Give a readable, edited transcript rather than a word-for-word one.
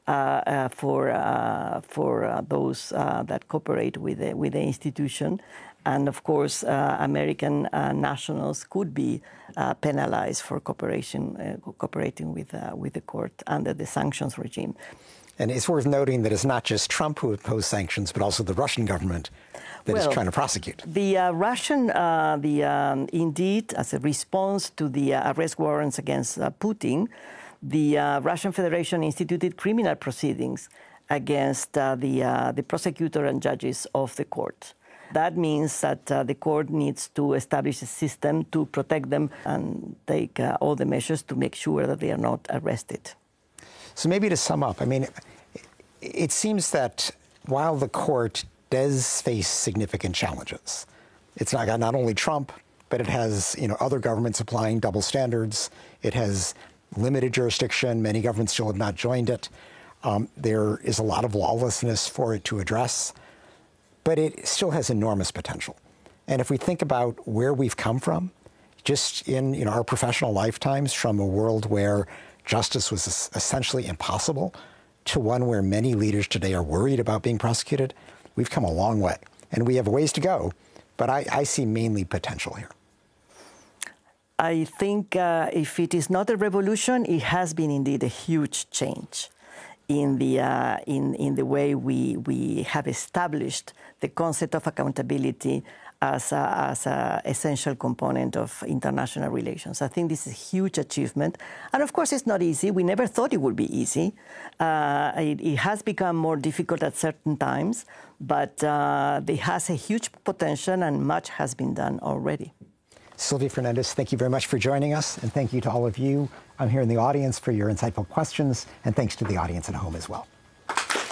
for those that cooperate with the institution. And of course, American nationals could be penalized for cooperating with the court under the sanctions regime. And it's worth noting that it's not just Trump who imposed sanctions, but also the Russian government that is trying to prosecute. The Russian, indeed, as a response to the arrest warrants against Putin, the Russian Federation instituted criminal proceedings against the prosecutor and judges of the court. That means that the court needs to establish a system to protect them and take all the measures to make sure that they are not arrested. So maybe to sum up, I mean, it seems that while the court does face significant challenges, it's not only Trump, but it has other governments applying double standards. It has limited jurisdiction. Many governments still have not joined it. There is a lot of lawlessness for it to address, but it still has enormous potential. And if we think about where we've come from, just in our professional lifetimes, from a world where justice was essentially impossible to one where many leaders today are worried about being prosecuted, we've come a long way. And we have a ways to go, but I see mainly potential here. I think if it is not a revolution, it has been indeed a huge change in the way we have established the concept of accountability as an essential component of international relations. I think this is a huge achievement. And of course, it's not easy. We never thought it would be easy. It has become more difficult at certain times, but it has a huge potential and much has been done already. Silvia Fernandez, thank you very much for joining us. And thank you to all of you here in the audience for your insightful questions. And thanks to the audience at home as well.